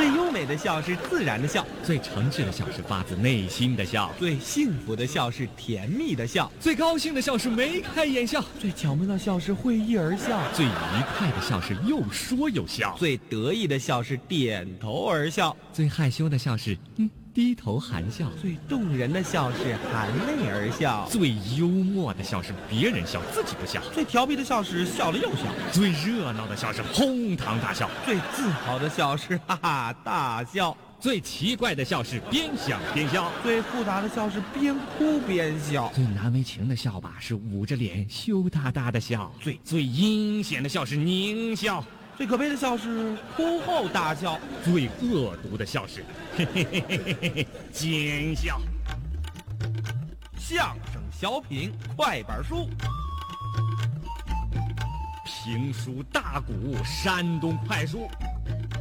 最优美的笑是自然的笑， 最诚挚的笑是发自内心的笑， 最幸福的笑是甜蜜的笑， 最高兴的笑是眉开眼笑， 最巧妙的笑是会意而笑， 最愉快的笑是又说又笑， 最得意的笑是点头而笑， 最害羞的笑是低头含笑， 最动人的笑是含泪而笑， 最幽默的笑是别人笑自己不笑， 最调皮的笑是笑了又笑， 最热闹的笑是哄堂大笑， 最自豪的笑是哈哈大笑， 最奇怪的笑是边想边笑， 最复杂的笑是边哭边笑， 最难为情的笑吧是捂着脸羞答答的笑，最阴险的笑是狞笑， 最可悲的笑是哭后大笑， 最恶毒的笑是嘿嘿嘿嘿嘿嘿奸笑。 相声小品快板书， 评书大鼓山东快书。